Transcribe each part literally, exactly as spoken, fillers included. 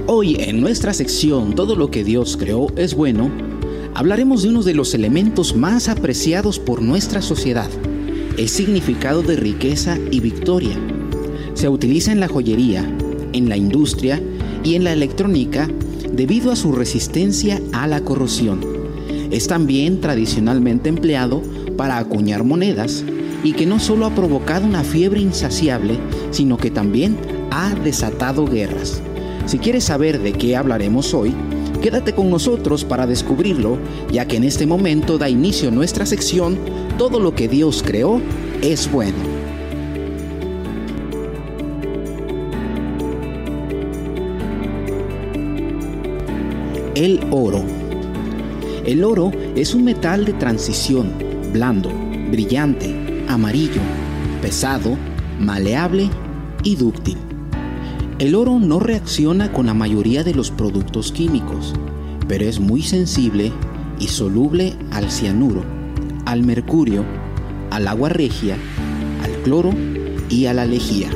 Hoy en nuestra sección Todo lo que Dios creó es bueno, hablaremos de uno de los elementos más apreciados por nuestra sociedad, el significado de riqueza y victoria. Se utiliza en la joyería, en la industria y en la electrónica debido a su resistencia a la corrosión. Es también tradicionalmente empleado para acuñar monedas y que no solo ha provocado una fiebre insaciable, sino que también ha desatado guerras. Si quieres saber de qué hablaremos hoy, quédate con nosotros para descubrirlo, ya que en este momento da inicio nuestra sección Todo lo que Dios creó es bueno. El oro. El oro es un metal de transición, blando, brillante, amarillo, pesado, maleable y dúctil. El oro no reacciona con la mayoría de los productos químicos, pero es muy sensible y soluble al cianuro, al mercurio, al agua regia, al cloro y a la lejía.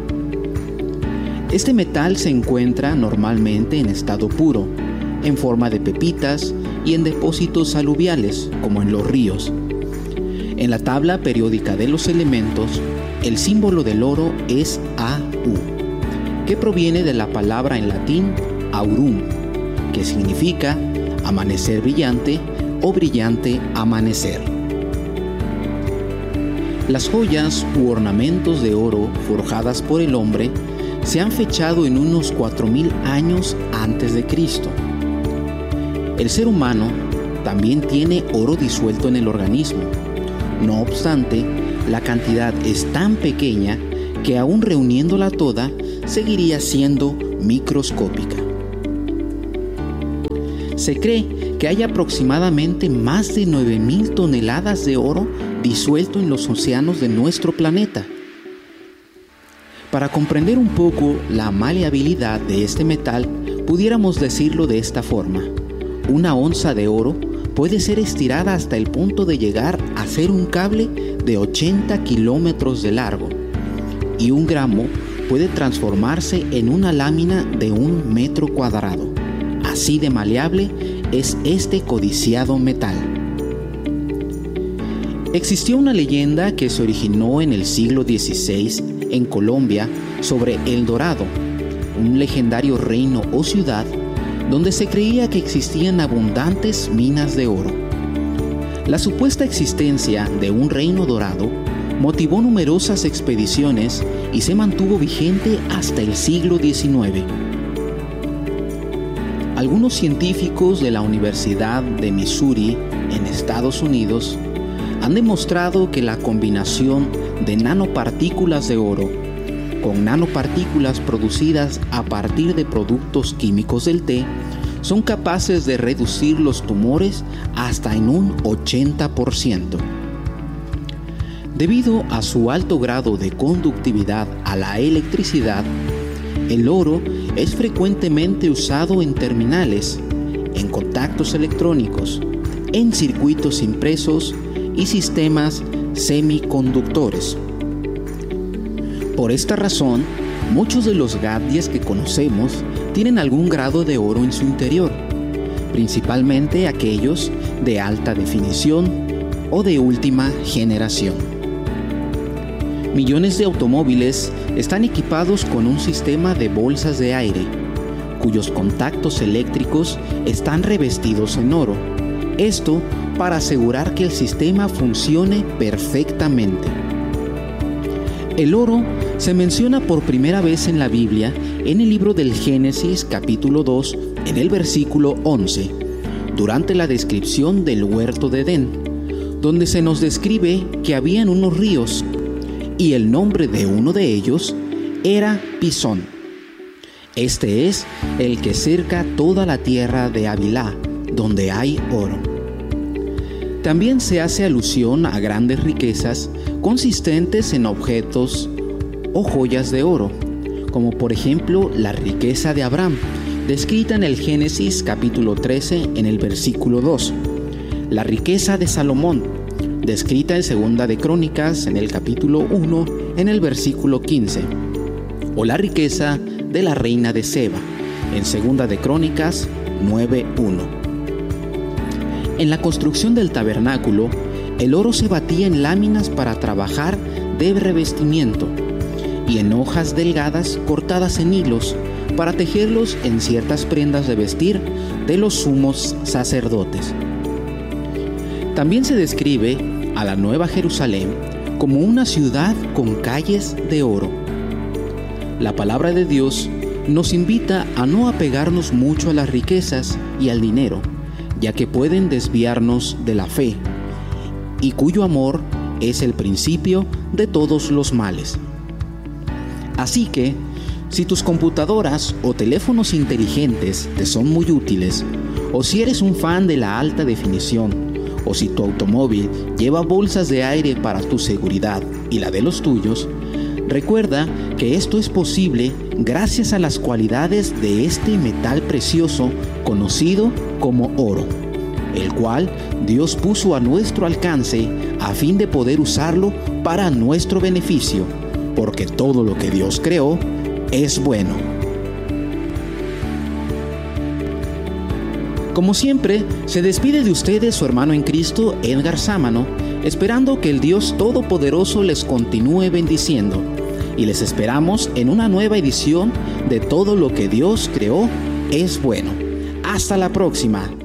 Este metal se encuentra normalmente en estado puro, en forma de pepitas y en depósitos aluviales, como en los ríos. En la tabla periódica de los elementos, el símbolo del oro es A U, que proviene de la palabra en latín aurum, que significa amanecer brillante o brillante amanecer. Las joyas u ornamentos de oro forjadas por el hombre se han fechado en unos cuatro mil años antes de Cristo. El ser humano también tiene oro disuelto en el organismo. No obstante, la cantidad es tan pequeña que aún reuniéndola toda, seguiría siendo microscópica. Se cree que hay aproximadamente más de nueve mil toneladas de oro disuelto en los océanos de nuestro planeta. Para comprender un poco la maleabilidad de este metal, pudiéramos decirlo de esta forma: una onza de oro puede ser estirada hasta el punto de llegar a ser un cable de ochenta kilómetros de largo, y un gramo puede transformarse en una lámina de un metro cuadrado. Así de maleable es este codiciado metal. Existió una leyenda que se originó en el siglo dieciséis en Colombia sobre El Dorado, un legendario reino o ciudad donde se creía que existían abundantes minas de oro. La supuesta existencia de un reino dorado motivó numerosas expediciones y se mantuvo vigente hasta el siglo diecinueve. Algunos científicos de la Universidad de Missouri, en Estados Unidos, han demostrado que la combinación de nanopartículas de oro con nanopartículas producidas a partir de productos químicos del té son capaces de reducir los tumores hasta en un ochenta por ciento. Debido a su alto grado de conductividad a la electricidad, el oro es frecuentemente usado en terminales, en contactos electrónicos, en circuitos impresos y sistemas semiconductores. Por esta razón, muchos de los gadgets que conocemos tienen algún grado de oro en su interior, principalmente aquellos de alta definición o de última generación. Millones de automóviles están equipados con un sistema de bolsas de aire, cuyos contactos eléctricos están revestidos en oro. Esto para asegurar que el sistema funcione perfectamente. El oro se menciona por primera vez en la Biblia en el libro del Génesis capítulo dos, en el versículo once, durante la descripción del huerto de Edén, donde se nos describe que habían unos ríos, y el nombre de uno de ellos era Pisón. Este es el que cerca toda la tierra de Havilá, donde hay oro. También se hace alusión a grandes riquezas consistentes en objetos o joyas de oro, como por ejemplo la riqueza de Abraham, descrita en el Génesis capítulo trece en el versículo dos, la riqueza de Salomón, descrita en Segunda de Crónicas en el capítulo uno en el versículo quince, o la riqueza de la reina de Seba, en Segunda de Crónicas nueve uno. En la construcción del tabernáculo, el oro se batía en láminas para trabajar de revestimiento y en hojas delgadas cortadas en hilos para tejerlos en ciertas prendas de vestir de los sumos sacerdotes. También se describe a la Nueva Jerusalén como una ciudad con calles de oro. La palabra de Dios nos invita a no apegarnos mucho a las riquezas y al dinero, ya que pueden desviarnos de la fe, y cuyo amor es el principio de todos los males. Así que, si tus computadoras o teléfonos inteligentes te son muy útiles, o si eres un fan de la alta definición, o si tu automóvil lleva bolsas de aire para tu seguridad y la de los tuyos, recuerda que esto es posible gracias a las cualidades de este metal precioso conocido como oro, el cual Dios puso a nuestro alcance a fin de poder usarlo para nuestro beneficio, porque todo lo que Dios creó es bueno. Como siempre, se despide de ustedes su hermano en Cristo, Edgar Sámano, esperando que el Dios Todopoderoso les continúe bendiciendo, y les esperamos en una nueva edición de Todo lo que Dios creó es bueno. Hasta la próxima.